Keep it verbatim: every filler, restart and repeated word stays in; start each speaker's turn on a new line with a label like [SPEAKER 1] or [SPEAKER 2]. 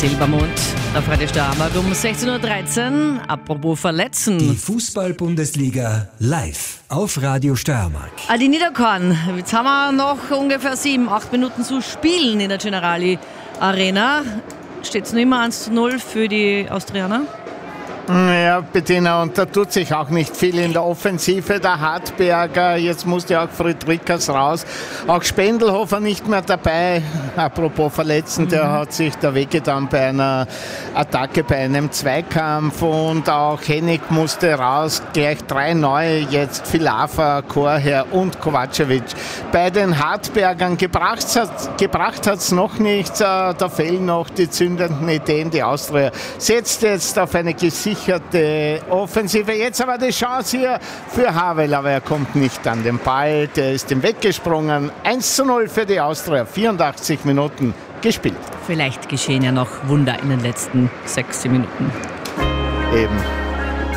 [SPEAKER 1] Silbermond auf Radio Steiermark um sechzehn Uhr dreizehn. Apropos Verletzen.
[SPEAKER 2] Die Fußball-Bundesliga live auf Radio Steiermark.
[SPEAKER 1] Adi Niederkorn, jetzt haben wir noch ungefähr sieben, acht Minuten zu spielen in der Generali Arena. Steht es noch immer eins zu null für die Austrianer?
[SPEAKER 3] Ja, Bettina, und da tut sich auch nicht viel in der Offensive. Der Hartberger, jetzt musste auch Friedrichs raus. Auch Spendelhofer nicht mehr dabei. Apropos Verletzen, mhm. der hat sich da wehgetan bei einer Attacke, bei einem Zweikampf. Und auch Hennig musste raus. Gleich drei neue, jetzt Filava, Korher und Kovacevic. Bei den Hartbergern gebracht hat gebracht hat's noch nichts. Da fehlen noch die zündenden Ideen. Die Austria setzt jetzt auf eine gesicherte Offensive. Jetzt aber die Chance hier für Havel, aber er kommt nicht an den Ball. Der ist ihm weggesprungen. eins zu null für die Austria. vierundachtzig Minuten gespielt.
[SPEAKER 1] Vielleicht geschehen ja noch Wunder in den letzten sechs Minuten.
[SPEAKER 3] Eben.